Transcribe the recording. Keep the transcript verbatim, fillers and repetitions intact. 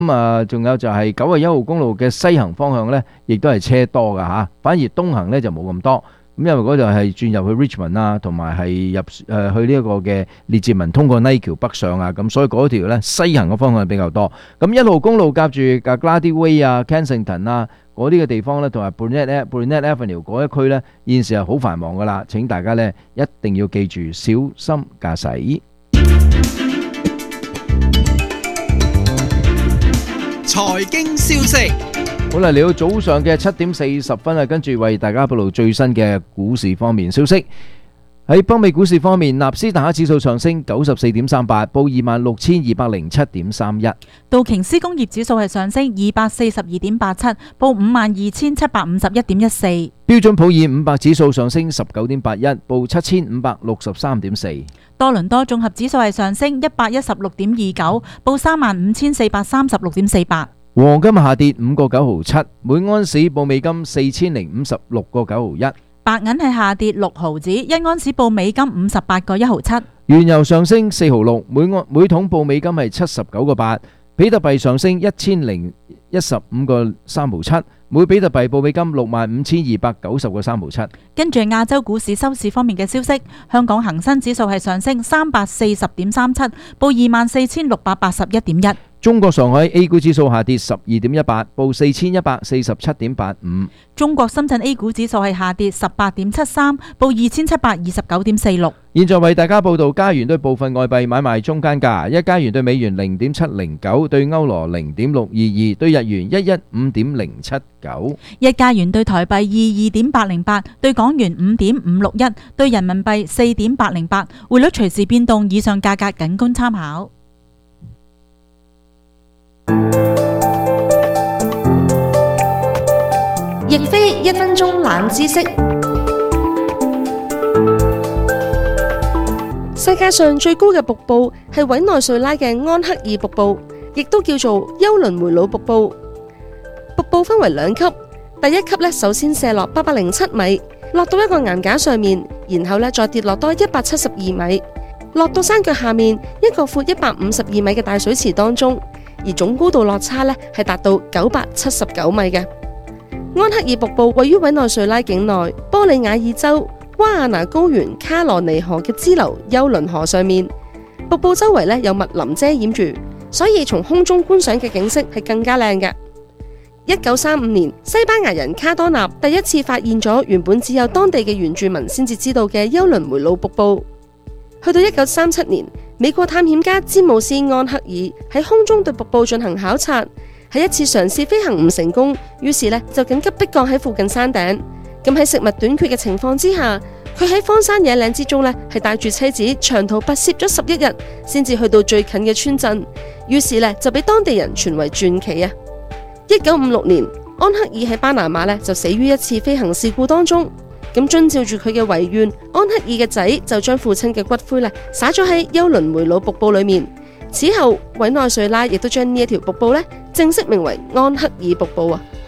咁啊，仲有就係九十一號公路嘅西行方向呢，亦都係車多㗎嚇，反而東行呢就冇咁多。咁因為嗰度係轉入去 Richmond 啊，同埋係入誒去呢一個嘅列治文通過尼橋北上啊，咁所以嗰條呢西行嘅方向比較多。咁一號公路夾住 Glady Way 啊、Kensington 啊嗰啲嘅地方呢，同埋 Burnett Burnett Avenue 嗰一區呢，現時係好繁忙㗎啦。請大家呢一定要記住小心駕駛。 財經消息， 好啦，嚟到早上嘅七點四十分啊，跟住為大家報道最新嘅股市方面消息。喺北美股市方面，納斯達克指數上升九十四點三八，報二萬六千二百零七點三一。 道瓊斯工業指數係上升二百四十二點八七，報五萬二千七百五十一點一四。 標準普爾五百指數上升十九點八一，報七千五百六十三點四。 多倫多綜合指數係上升一百一十六點二九，報三萬五千四百三十六點四八。 黃金下跌五個九毫七，每安士報美金四千零五十六個九毫一。 白銀係下跌六毫子，一安士報美金五十八個一毫七。 原油上升四毫六，每安每桶報美金係七十九個八。比特幣上升一千零一十五個三毫七，每比特幣報美金六萬五千二百九十個三毫七。 跟住亞洲股市收市方面嘅消息，香港恒生指數係上升三百四十點三七，報二萬四千六百八十一點一。 中國上海 A 股指數下跌十二點一八，報四千一百四十七點八五。 中國深圳 A 股指數係下跌十八點七三，報二千七百二十九點四六。 現在為大家報道加元對部分外幣買賣中間價：一加元對美元零點七零九，對歐羅零點六二二，對日元一一五點零七九。 一加元對台幣二二點八零八，對港元五點五六一，對人民幣四點八零八。匯率隨時變動，以上價格僅供參考。 亦非一分鐘冷知識。世界上最高嘅瀑布係委內瑞拉嘅安克爾瀑布，亦都叫做休倫梅魯瀑布。瀑布分為兩級，第一級咧首先射落八百零七米，落到一個岩架上面，然後咧再跌落多一百七十二米，落到山腳下面一個闊一百五十二米嘅大水池當中，而總高度落差咧係達到九百七十九米嘅。安克爾瀑布位於委內瑞拉境內波里亞爾州瓜亞那高原卡羅尼河嘅支流休倫河上面，瀑布周圍咧有密林遮掩住，所以從空中觀賞嘅景色係更加靚嘅。一九三五年，西班牙人卡多納第一次發現咗原本只有當地嘅原住民先至知道嘅休倫梅魯瀑布。去到一九三七年，美國探險家詹姆斯安克爾喺空中對瀑布進行考察，喺一次嘗試飛行唔成功，於是呢就緊急迫降喺附近山頂。咁喺食物短缺嘅情況之下，佢喺荒山野嶺之中呢係帶住妻子長途跋涉咗十一日，先至去到最近嘅村鎮。於是呢就俾當地人傳為傳奇啊！一九五六年，安克爾喺巴拿馬呢就死於一次飛行事故當中。咁遵照住佢嘅遺願，安克爾嘅仔就將父親嘅骨灰呢灑咗喺休倫梅魯瀑布裏面。此後，委內瑞拉亦都將呢一條瀑布呢正式名為安克爾瀑布啊！